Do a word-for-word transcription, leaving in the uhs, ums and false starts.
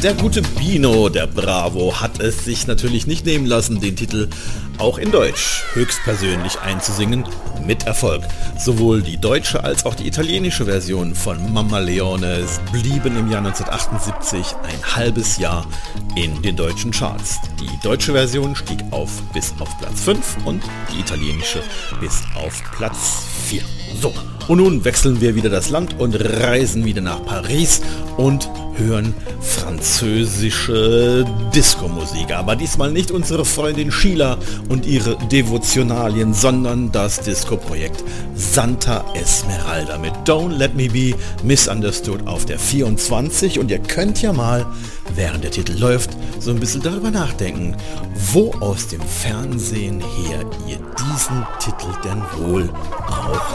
Der gute Bino, der Bravo, hat es sich natürlich nicht nehmen lassen, den Titel auch in Deutsch höchstpersönlich einzusingen, mit Erfolg. Sowohl die deutsche als auch die italienische Version von Mamma Leone blieben im Jahr neunzehnhundertachtundsiebzig ein halbes Jahr in den deutschen Charts. Die deutsche Version stieg auf bis auf Platz fünf und die italienische bis auf Platz vier. So, und nun wechseln wir wieder das Land und reisen wieder nach Paris und hören französische Disco-Musik. Aber diesmal nicht unsere Freundin Sheila und ihre Devotionalien, sondern das Disco-Projekt Santa Esmeralda mit Don't Let Me Be Misunderstood auf der vierundzwanzig. Und ihr könnt ja mal, während der Titel läuft, so ein bisschen darüber nachdenken, wo aus dem Fernsehen her ihr diesen Titel denn wohl auch